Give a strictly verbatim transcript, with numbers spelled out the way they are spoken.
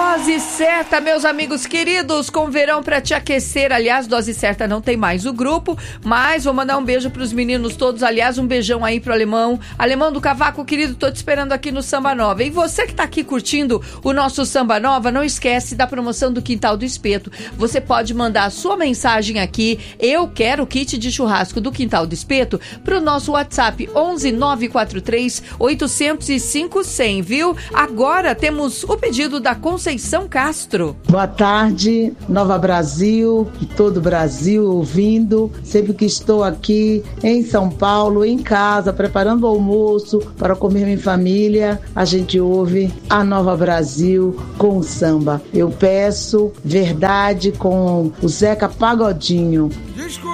Dose Certa, meus amigos queridos, com verão pra te aquecer. Aliás, Dose Certa não tem mais o grupo, mas vou mandar um beijo pros meninos todos. Aliás, um beijão aí pro Alemão. Alemão do Cavaco, querido, tô te esperando aqui no Samba Nova. E você que tá aqui curtindo o nosso Samba Nova, não esquece da promoção do Quintal do Espeto. Você pode mandar a sua mensagem aqui, eu quero kit de churrasco do Quintal do Espeto, pro nosso WhatsApp onze nove quatro três oito zero cinco cem, viu? Agora temos o pedido da Conceição Castro. Boa tarde, Nova Brasil, todo o Brasil ouvindo. Sempre que estou aqui em São Paulo, em casa, preparando o almoço para comer minha família, a gente ouve a Nova Brasil com o samba. Eu peço Verdade com o Zeca Pagodinho.